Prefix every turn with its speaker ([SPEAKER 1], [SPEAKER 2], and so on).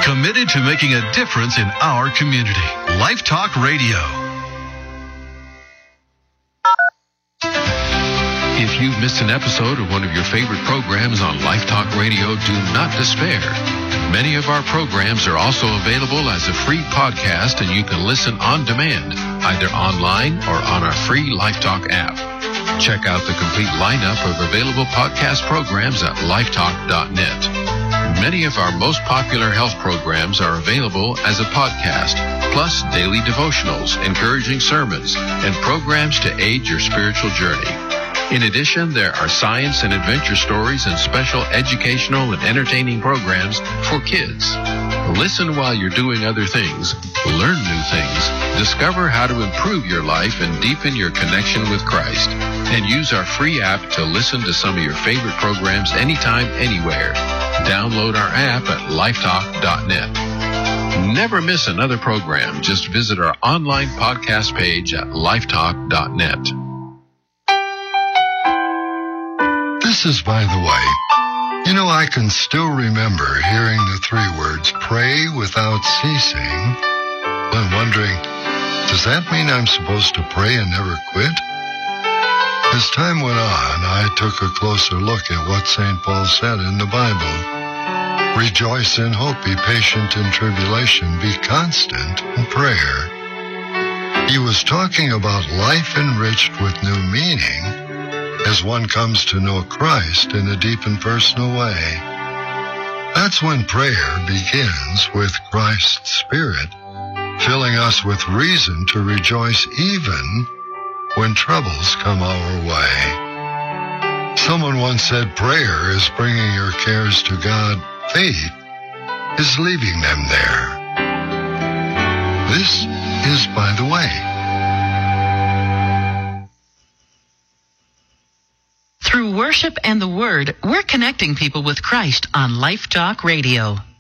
[SPEAKER 1] Committed to making a difference in our community. Life Talk Radio. If you've missed an episode of one of your favorite programs on Life Talk Radio, do not despair. Many of our programs are also available as a free podcast, and you can listen on demand, either online or on our free Life Talk app. Check out the complete lineup of available podcast programs at lifetalk.net. Many of our most popular health programs are available as a podcast, plus daily devotionals, encouraging sermons, and programs to aid your spiritual journey. In addition, there are science and adventure stories and special educational and entertaining programs for kids. Listen while you're doing other things, learn new things, discover how to improve your life and deepen your connection with Christ, and use our free app to listen to some of your favorite programs anytime, anywhere. Download our app at lifetalk.net. Never miss another program. Just visit our online podcast page at lifetalk.net.
[SPEAKER 2] This is By the Way. You know, I can still remember hearing the 3 words, pray without ceasing, and wondering, does that mean I'm supposed to pray and never quit? As time went on, I took a closer look at what St. Paul said in the Bible. Rejoice in hope, be patient in tribulation, be constant in prayer. He was talking about life enriched with new meaning as one comes to know Christ in a deep and personal way. That's when prayer begins with Christ's Spirit, filling us with reason to rejoice even when troubles come our way. Someone once said prayer is bringing your cares to God. Faith is leaving them there. This is By the Way.
[SPEAKER 3] Through worship and the Word, we're connecting people with Christ on Life Talk Radio.